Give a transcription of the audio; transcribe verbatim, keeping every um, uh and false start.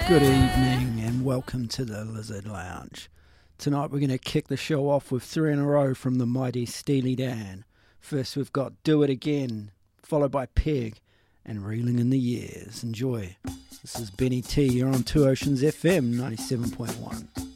Good evening and welcome to the Lizard Lounge. Tonight we're going to kick the show off with three in a row from the mighty Steely Dan. First we've got Do It Again, followed by Peg and Reeling in the Years. Enjoy. This is Benny T. You're on Two Oceans F M ninety-seven point one.